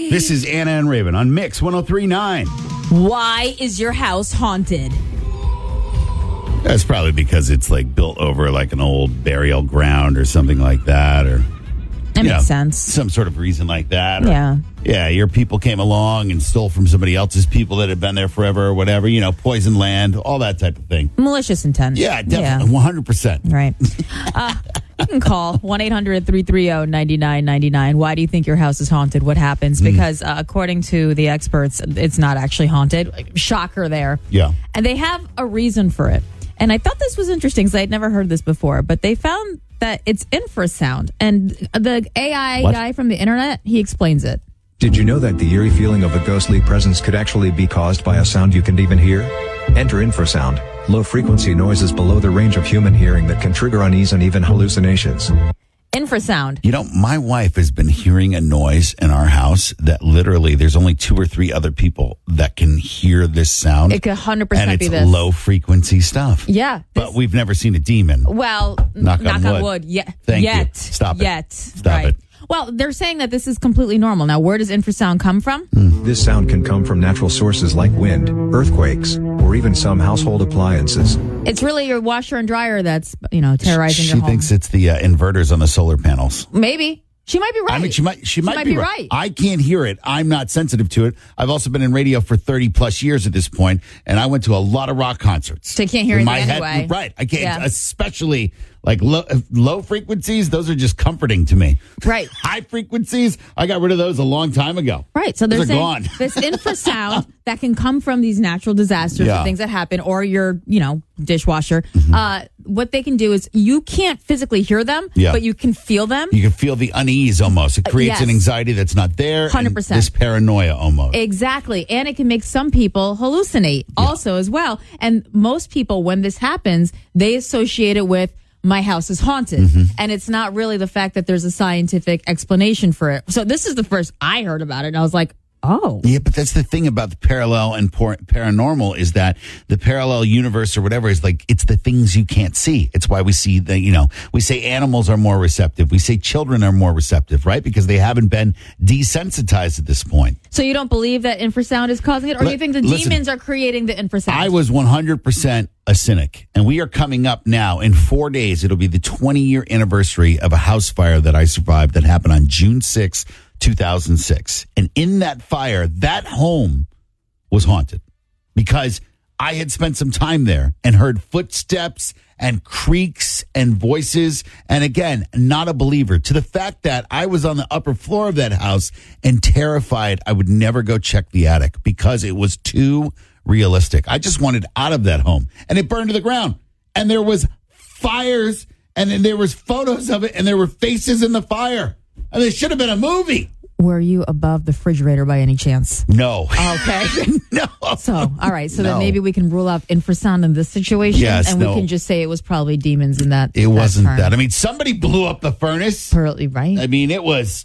This is Anna and Raven on Mix 103.9. Why is your house haunted? That's probably because it's like built over like an old burial ground or something like that, or That makes sense. some sort of reason like that. Or, Yeah. Yeah, your people came along and stole from somebody else's people that had been there forever or whatever, poison land, all that type of thing. Malicious intent. Yeah, definitely, 100%. Right. You can call 1-800-330-9999. Why do you think your house is haunted? What happens? Because according to the experts, it's not actually haunted. Shocker there. Yeah. And they have a reason for it. And I thought this was interesting because I had never heard this before, but they found that it's infrasound. And the AI guy from the internet, he explains it. Did you know that the eerie feeling of a ghostly presence could actually be caused by a sound you can't even hear? Enter infrasound, low-frequency noises below the range of human hearing that can trigger unease and even hallucinations. Infrasound. My wife has been hearing a noise in our house that literally there's only 2 or 3 other people that can hear this sound. It could 100% and be it's this. low frequency stuff. Yeah. But we've never seen a demon. Well, knock on wood. Thank you. Yet. Stop it. Yet. Stop right. it. Well, they're saying that this is completely normal. Now, where does infrasound come from? This sound can come from natural sources like wind, earthquakes, or even some household appliances. It's really your washer and dryer that's, terrorizing your She home. thinks it's the inverters on the solar panels. Maybe. She might be right. I mean, she might be right. I can't hear it. I'm not sensitive to it. I've also been in radio for 30 plus years at this point, and I went to a lot of rock concerts. So you can't hear In anything my head, anyway. right. I can't, Yeah. especially like low frequencies, those are just comforting to me. Right. High frequencies, I got rid of those a long time ago. Right. So they're Those are saying gone. this infrasound that can come from these natural disasters Yeah. and things that happen, or your, dishwasher. What they can do is you can't physically hear them, Yeah. but you can feel them. You can feel the unease almost. It creates an yes. anxiety that's not there. 100%. And this paranoia almost. Exactly. And it can make some people hallucinate also as well. And most people, when this happens, they associate it with my house is haunted. And it's not really the fact that there's a scientific explanation for it. So this is the first I heard about it. And I was like, oh. Yeah, but that's the thing about the parallel and paranormal is that the parallel universe or whatever is like, it's the things you can't see. It's why we see we say animals are more receptive. We say children are more receptive, right? Because they haven't been desensitized at this point. So you don't believe that infrasound is causing it? Or do you think the demons are creating the infrasound? I was 100% a cynic. And we are coming up now in 4 days. It'll be the 20-year anniversary of a house fire that I survived that happened on June 6th, 2006. And in that fire, that home was haunted because I had spent some time there and heard footsteps and creaks and voices. And again, not a believer to the fact that I was on the upper floor of that house and terrified I would never go check the attic because it was too realistic. I just wanted out of that home, and it burned to the ground, and there was fires, and then there was photos of it, and there were faces in the fire. And it should have been a movie. Were you above the refrigerator by any chance? No. Okay. No. So, all right. So then No. maybe we can rule out infrasound in this situation. Yes, and no. we can just say it was probably demons in that. It wasn't term. that. I mean, somebody blew up the furnace. Right? I mean, it was